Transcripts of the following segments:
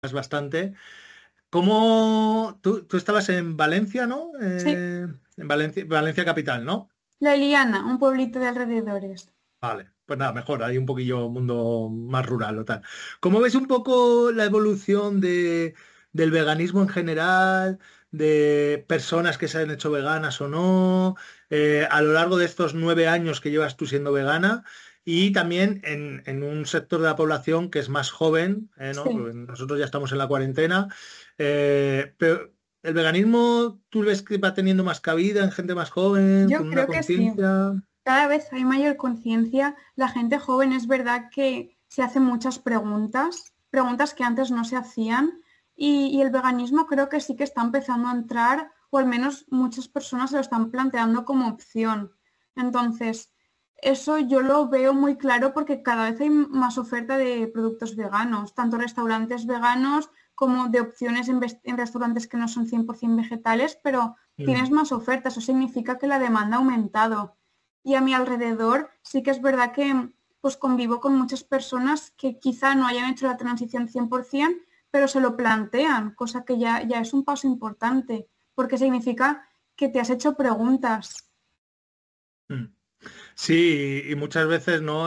bastante. ¿Cómo tú estabas en Valencia, ¿no? Sí, En Valencia, Valencia capital, ¿no? La Eliana, un pueblito de alrededores. Vale, pues nada, mejor, hay un poquillo mundo más rural o tal. ¿Cómo ves un poco la evolución del veganismo en general, de personas que se han hecho veganas o no, a lo largo de estos 9 años que llevas tú siendo vegana? Y también en un sector de la población que es más joven, ¿no? Sí, Porque nosotros ya estamos en la cuarentena, pero ¿el veganismo tú ves que va teniendo más cabida en gente más joven, yo con una creo que sí. conciencia? Cada vez hay mayor conciencia. La gente joven es verdad que se hace muchas preguntas, preguntas que antes no se hacían. Y el veganismo creo que sí que está empezando a entrar, o al menos muchas personas se lo están planteando como opción. Entonces, eso yo lo veo muy claro porque cada vez hay más oferta de productos veganos, tanto restaurantes veganos como de opciones en restaurantes que no son 100% vegetales, pero tienes Mm. más ofertas. Eso significa que la demanda ha aumentado. Y a mi alrededor sí que es verdad que pues convivo con muchas personas que quizá no hayan hecho la transición 100%, pero se lo plantean, cosa que ya es un paso importante, porque significa que te has hecho preguntas. Mm. Sí, y muchas veces no.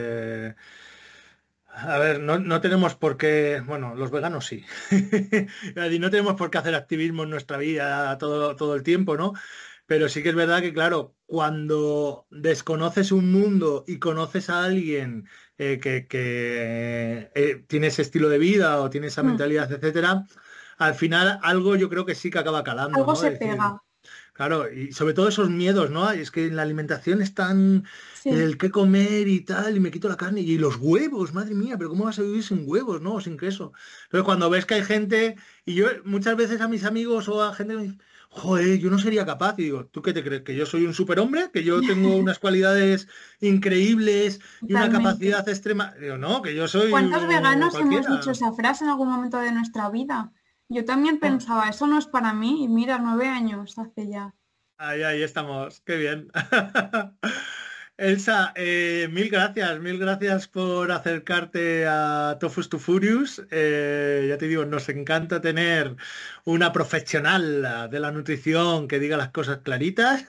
A ver, no tenemos por qué, bueno, los veganos sí. Y no tenemos por qué hacer activismo en nuestra vida todo el tiempo, ¿no? Pero sí que es verdad que, claro, cuando desconoces un mundo y conoces a alguien que tiene ese estilo de vida o tiene esa Mm, mentalidad, etcétera, al final algo yo creo que sí que acaba calando, algo ¿no? se Es decir, pega. claro, y sobre todo esos miedos, ¿no? Es que en la alimentación están Sí. el qué comer y tal, y me quito la carne, y los huevos, madre mía, pero ¿cómo vas a vivir sin huevos, no? O sin queso. Pero cuando ves que hay gente, y yo muchas veces a mis amigos o a gente me dice, joder, yo no sería capaz, y digo, ¿tú qué te crees? ¿Que yo soy un superhombre? ¿Que yo tengo unas cualidades increíbles y una Totalmente. capacidad extrema? Digo, no, que yo soy ¿Cuántos veganos hemos dicho cualquiera. esa frase en algún momento de nuestra vida? Yo también pensaba, eso no es para mí, y mira, 9 años hace ya. Ahí estamos, qué bien. Elsa, mil gracias por acercarte a Tofus to Furious. Ya te digo, nos encanta tener una profesional de la nutrición que diga las cosas claritas.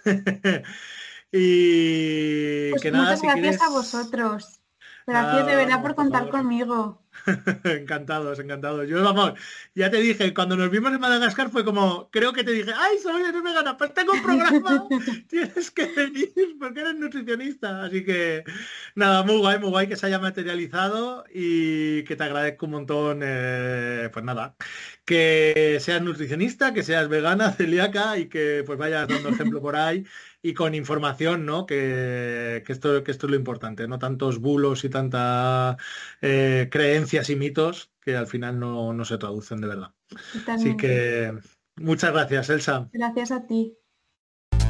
Y Pues que nada, muchas si gracias a quieres, vosotros. Gracias de nada, verdad vamos, por por contar favor. conmigo. Encantados, encantados. Yo, vamos, ya te dije, cuando nos vimos en Madagascar fue como, creo que te dije, ay, soy eres vegana, pues tengo un programa, tienes que venir porque eres nutricionista. Así que, nada, muy guay que se haya materializado y que te agradezco un montón, pues nada, que seas nutricionista, que seas vegana, celíaca y que pues vayas dando ejemplo por ahí y con información, ¿no? Que esto es lo importante, no tantos bulos y tanta creencias y mitos que al final no se traducen de verdad. Así Totalmente. que muchas gracias, Elsa. Gracias a ti.